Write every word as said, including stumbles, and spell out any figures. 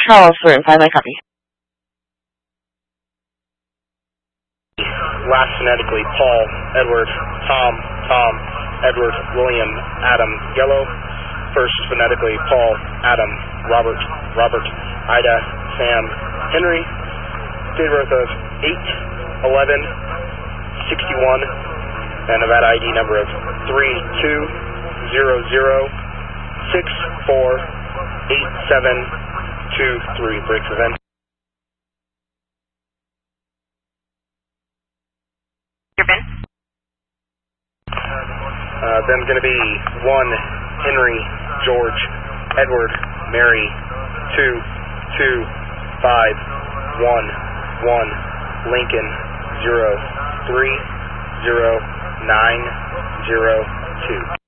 Charles for five I copy. Last phonetically, Paul, Edward, Tom, Tom, Edward, William, Adam, Yellow. First phonetically, Paul, Adam, Robert, Robert, Ida, Sam, Henry. Date of birth of eight eleven sixty-one, and Nevada I D number of three two zero zero six four eight seven two three. Breaks event. Your bin? Uh, then going to be one Henry, George, Edward, Mary, two two five one one Lincoln, zero three zero nine zero two.